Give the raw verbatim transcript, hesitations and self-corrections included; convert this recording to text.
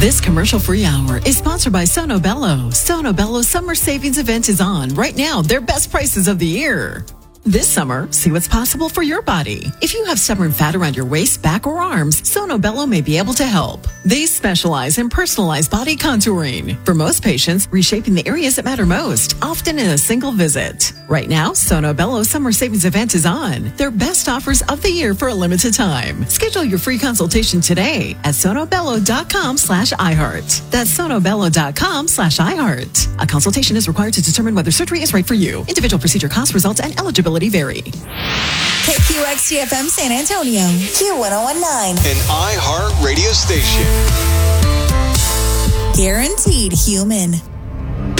This commercial-free hour is sponsored by Sono Bello. Sono Bello's summer savings event is on right now. Their best prices of the year. This summer, see what's possible for your body. If you have stubborn fat around your waist, back, or arms, Sono Bello may be able to help. They specialize in personalized body contouring. For most patients, reshaping the areas that matter most, often in a single visit. Right now, Sono Bello's summer savings event is on. Their best offers of the year for a limited time. Schedule your free consultation today at sonobello.com slash iHeart. That's sonobello.com slash iHeart. A consultation is required to determine whether surgery is right for you. Individual procedure costs, results, and eligibility vary. K Q X T F M San Antonio. Q one oh one point nine. An iHeart radio station. Guaranteed human.